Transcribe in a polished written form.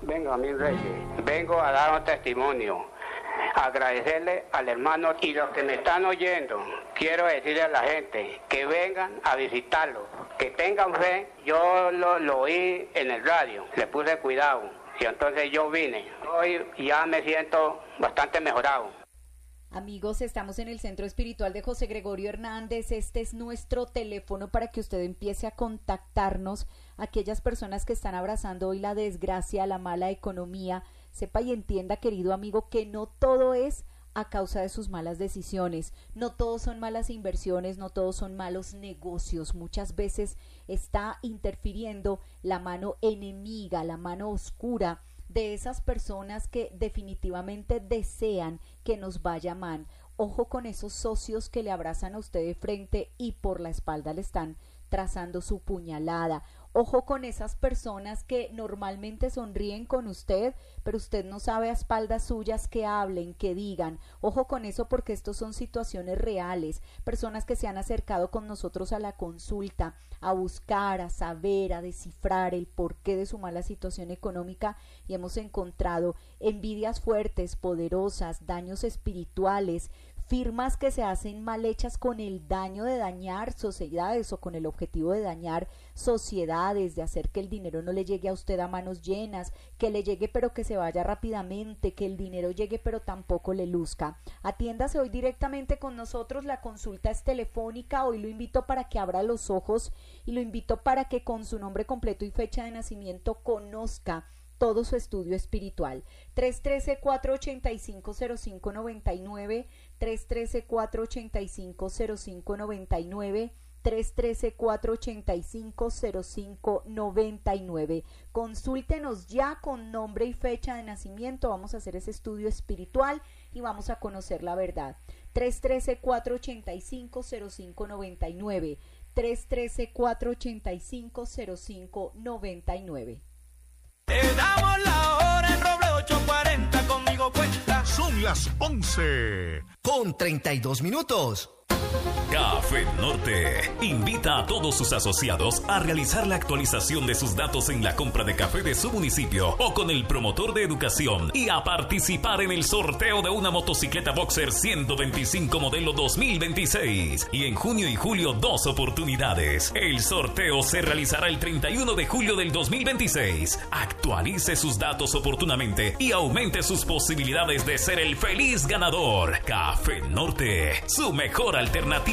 Venga, mi rey, vengo a dar un testimonio, agradecerle al hermano y los que me están oyendo. Quiero decirle a la gente que vengan a visitarlo, que tengan fe. Yo lo oí en el radio, le puse cuidado y entonces yo vine. Hoy ya me siento bastante mejorado. Amigos, estamos en el Centro Espiritual de José Gregorio Hernández. Este es nuestro teléfono para que usted empiece a contactarnos. Aquellas personas que están abrazando hoy la desgracia, la mala economía, sepa y entienda, querido amigo, que no todo es a causa de sus malas decisiones, no todos son malas inversiones, no todos son malos negocios. Muchas veces está interfiriendo la mano enemiga, la mano oscura de esas personas que definitivamente desean que nos vaya mal. Ojo con esos socios que le abrazan a usted de frente y por la espalda le están trazando su puñalada. Ojo con esas personas que normalmente sonríen con usted, pero usted no sabe a espaldas suyas que hablen, que digan. Ojo con eso, porque estos son situaciones reales. Personas que se han acercado con nosotros a la consulta, a buscar, a saber, a descifrar el porqué de su mala situación económica, y hemos encontrado envidias fuertes, poderosas, daños espirituales, firmas que se hacen mal hechas con el daño de dañar sociedades o con el objetivo de dañar sociedades, de hacer que el dinero no le llegue a usted a manos llenas, que le llegue pero que se vaya rápidamente, que el dinero llegue pero tampoco le luzca. Atiéndase hoy directamente con nosotros, la consulta es telefónica. Hoy lo invito para que abra los ojos y lo invito para que con su nombre completo y fecha de nacimiento conozca todo su estudio espiritual. 313-485-0599, 313-485-0599, 313-485-0599. Consúltenos ya con nombre y fecha de nacimiento. Vamos a hacer ese estudio espiritual y vamos a conocer la verdad. 313-485-0599, 313-485-0599. Te damos la hora en Roble 840, conmigo cuenta. Son las 11:32. Café Norte invita a todos sus asociados a realizar la actualización de sus datos en la compra de café de su municipio o con el promotor de educación y a participar en el sorteo de una motocicleta Boxer 125 modelo 2026. Y en junio y julio 2 oportunidades. El sorteo se realizará el 31 de julio del 2026. Actualice sus datos oportunamente y aumente sus posibilidades de ser el feliz ganador. Café Norte, su mejor alternativa